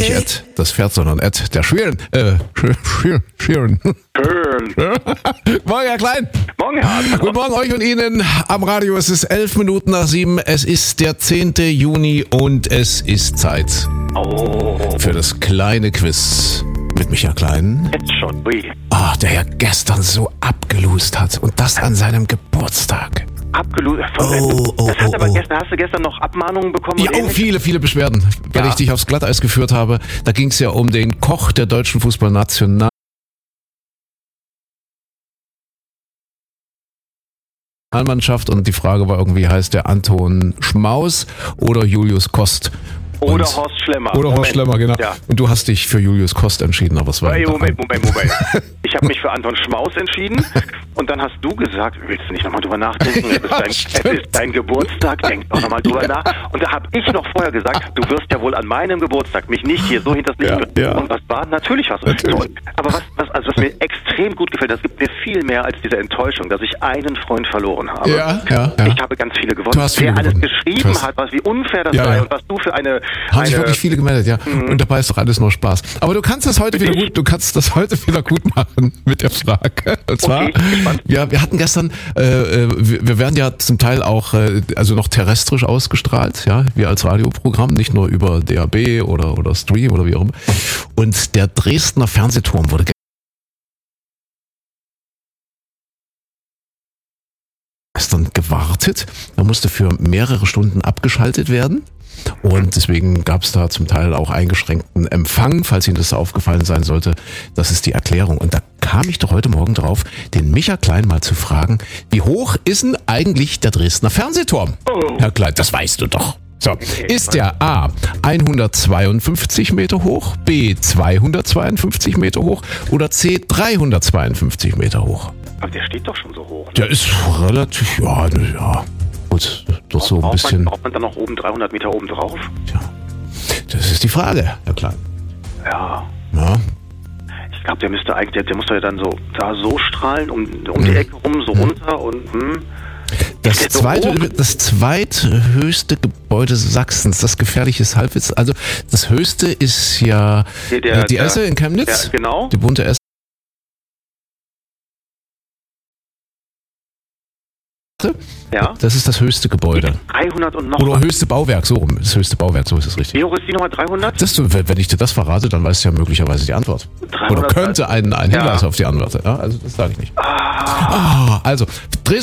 Nicht Ed, das Pferd, sondern Ed, der Schweren. Schweren. Morgen, Herr Klein. Morgen, Herr Hart. Guten Morgen euch und Ihnen am Radio. Es ist 11 Minuten nach 7. Es ist der 10. Juni und es ist Zeit für das kleine Quiz mit Micha Klein. Jetzt schon, ui. Der ja gestern so abgelust hat und das an seinem Geburtstag. Abgelust. Hast du gestern noch Abmahnungen bekommen? Ja, viele Beschwerden, weil ich dich aufs Glatteis geführt habe. Da ging es ja um den Koch der deutschen Fußballnationalmannschaft und die Frage war irgendwie, heißt der Anton Schmaus oder Julius Kost? Oder Horst Schlemmer. Oder Horst Schlemmer, genau. Ja. Und du hast dich für Julius Kost entschieden, aber es war... Moment. Ich habe mich für Anton Schmaus entschieden und dann hast du gesagt, willst du nicht nochmal drüber nachdenken? Es ist dein Geburtstag, denk doch nochmal drüber nach. Und da habe ich noch vorher gesagt, du wirst ja wohl an meinem Geburtstag mich nicht hier so hinters Licht bringen. Ja. Und was war? Natürlich was. Aber was mir extrem gut gefällt, das gibt mir viel mehr als diese Enttäuschung, dass ich einen Freund verloren habe. Ja. Ich habe ganz viele gewonnen. Du hast viele Wer alles gewonnen. geschrieben hat, wie unfair das sei und was du für eine... Haben sich wirklich viele gemeldet, ja. Und dabei ist doch alles nur Spaß. Aber du kannst das heute wieder gut machen mit der Frage. Und zwar, wir hatten gestern, wir werden ja zum Teil auch noch terrestrisch ausgestrahlt, ja, wir als Radioprogramm, nicht nur über DAB oder Stream oder wie auch immer. Und der Dresdner Fernsehturm wurde gestern gewartet. Er musste für mehrere Stunden abgeschaltet werden. Und deswegen gab es da zum Teil auch eingeschränkten Empfang, falls Ihnen das aufgefallen sein sollte. Das ist die Erklärung. Und da kam ich doch heute Morgen drauf, den Micha Klein mal zu fragen, wie hoch ist denn eigentlich der Dresdner Fernsehturm? Herr Klein, das weißt du doch. So, ist der A 152 Meter hoch, B 252 Meter hoch oder C 352 Meter hoch? Aber der steht doch schon so hoch. Ne? Der ist relativ, ja. Gut, doch so ein bisschen. Braucht man dann noch oben 300 Meter oben drauf? Tja, das ist die Frage, Herr Klein. Ja. Ja. Ich glaube, der muss doch ja dann so strahlen, um die Ecke rum, so runter und Das zweithöchste Gebäude Sachsens, das gefährliches Halbwitz. Also das höchste ist ja die Esse in Chemnitz. Ja, genau. Die bunte Esse. Ja. Das ist das höchste Gebäude. 300 und noch. Oder höchste Bauwerk, so rum. Das höchste Bauwerk, so ist es richtig. Wie hoch ist die Nummer 300? Wenn ich dir das verrate, dann weißt du ja möglicherweise die Antwort. 300, oder könnte ein Hinweis auf die Antwort. Ja, also das sage ich nicht. Also